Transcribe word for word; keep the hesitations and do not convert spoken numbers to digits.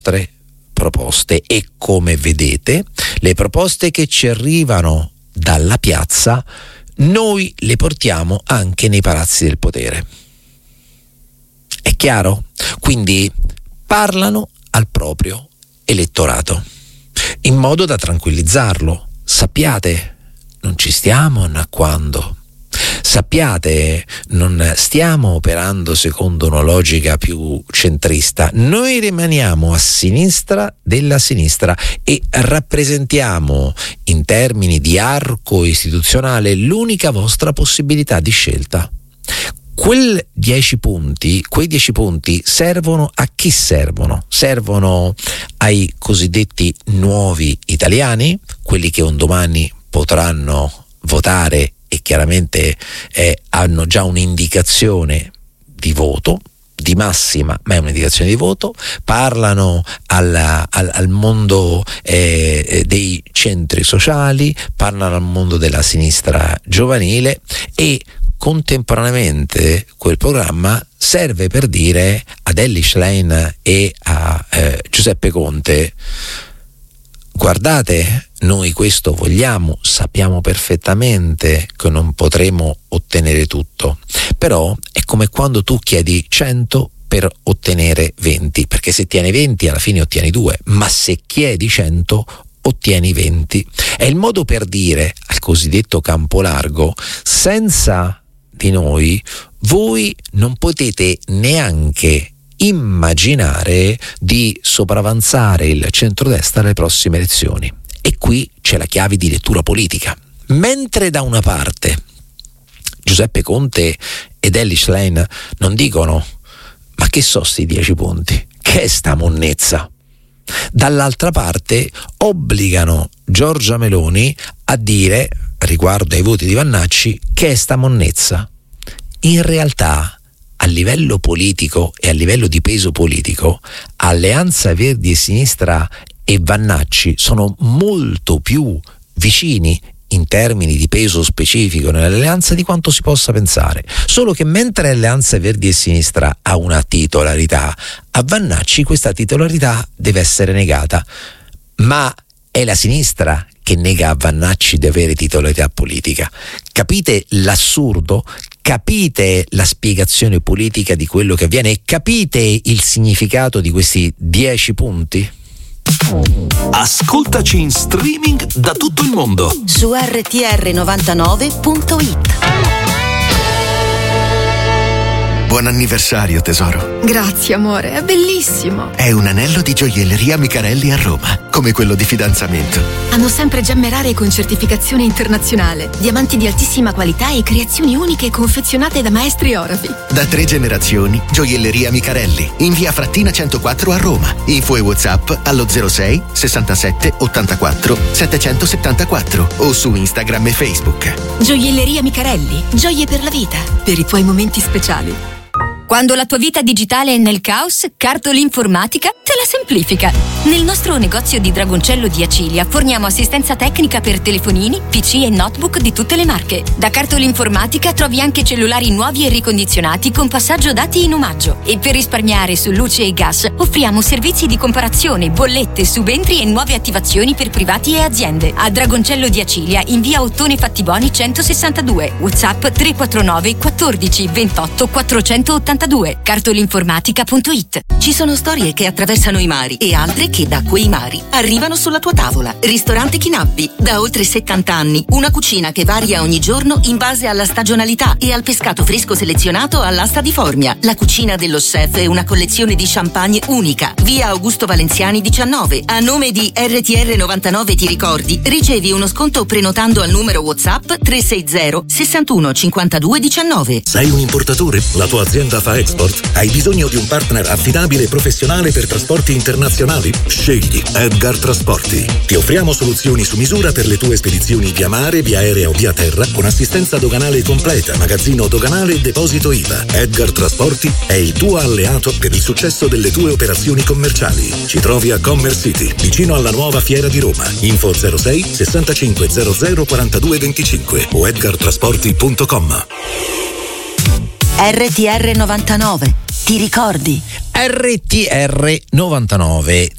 vostre proposte e, come vedete, le proposte che ci arrivano dalla piazza noi le portiamo anche nei palazzi del potere. È chiaro? Quindi parlano al proprio elettorato in modo da tranquillizzarlo. Sappiate, non ci stiamo annacquando. Sappiate, non stiamo operando secondo una logica più centrista. Noi rimaniamo a sinistra della sinistra e rappresentiamo in termini di arco istituzionale l'unica vostra possibilità di scelta. Quel dieci punti, quei dieci punti servono a chi servono? Servono ai cosiddetti nuovi italiani, quelli che un domani potranno votare e chiaramente eh, hanno già un'indicazione di voto, di massima, ma è un'indicazione di voto, parlano alla, al, al mondo eh, dei centri sociali, parlano al mondo della sinistra giovanile e contemporaneamente quel programma serve per dire ad Elly Schlein e a eh, Giuseppe Conte: guardate, noi questo vogliamo, sappiamo perfettamente che non potremo ottenere tutto, però è come quando tu chiedi cento per ottenere venti, perché se tieni venti alla fine ottieni due, ma se chiedi cento ottieni venti. È il modo per dire al cosiddetto campo largo: senza di noi voi non potete neanche immaginare di sopravanzare il centrodestra alle prossime elezioni. E qui c'è la chiave di lettura politica. Mentre da una parte Giuseppe Conte ed Elly Schlein non dicono ma che so sti dieci punti, che è sta monnezza, dall'altra parte obbligano Giorgia Meloni a dire riguardo ai voti di Vannacci che è sta monnezza. In realtà a livello politico e a livello di peso politico Alleanza Verdi e Sinistra e Vannacci sono molto più vicini in termini di peso specifico nell'alleanza di quanto si possa pensare, solo che mentre Alleanza Verdi e Sinistra ha una titolarità, a Vannacci questa titolarità deve essere negata, ma è la sinistra che nega a Vannacci di avere titolarità politica. Capite l'assurdo? Capite la spiegazione politica di quello che avviene? Capite il significato di questi dieci punti? Ascoltaci in streaming da tutto il mondo su erre ti erre novantanove punto it. Buon anniversario, tesoro. Grazie, amore, è bellissimo. È un anello di gioielleria Micarelli a Roma, come quello di fidanzamento. Hanno sempre gemme rare con certificazione internazionale, diamanti di altissima qualità e creazioni uniche confezionate da maestri orafi. Da tre generazioni, gioielleria Micarelli, in via Frattina centoquattro a Roma. Info e WhatsApp allo zero sei sessantasette ottantaquattro settecentosettantaquattro o su Instagram e Facebook. Gioielleria Micarelli, gioie per la vita, per i tuoi momenti speciali. Quando la tua vita digitale è nel caos, Cartol Informatica te la semplifica. Nel nostro negozio di Dragoncello di Acilia forniamo assistenza tecnica per telefonini, P C e notebook di tutte le marche. Da Cartol Informatica trovi anche cellulari nuovi e ricondizionati con passaggio dati in omaggio. E per risparmiare su luce e gas offriamo servizi di comparazione, bollette, subentri e nuove attivazioni per privati e aziende. A Dragoncello di Acilia in via Ottone Fattiboni centosessantadue. WhatsApp tre quattro nove quattordici ventotto quattrocentottantadue. cartolinformatica punto it. Ci sono storie che attraversano i mari e altre che da quei mari arrivano sulla tua tavola. Ristorante Chinappi, da oltre settanta anni, una cucina che varia ogni giorno in base alla stagionalità e al pescato fresco selezionato all'asta di Formia. La cucina dello chef è una collezione di champagne unica. Via Augusto Valenziani diciannove. A nome di erre ti erre novantanove ti ricordi, ricevi uno sconto prenotando al numero WhatsApp tre sei zero sessantuno cinquantadue diciannove. Sei un importatore? La tua azienda fa export? Hai bisogno di un partner affidabile e professionale per trasporti internazionali? Scegli Edgar Trasporti. Ti offriamo soluzioni su misura per le tue spedizioni via mare, via aerea o via terra, con assistenza doganale completa, magazzino doganale e deposito I V A. Edgar Trasporti è il tuo alleato per il successo delle tue operazioni commerciali. Ci trovi a Commerce City, vicino alla nuova fiera di Roma. Info zero sei sessantacinque zero zero quarantadue venticinque o edgar trasporti punto com. erre ti erre novantanove, Ti ricordi? R T R novantanove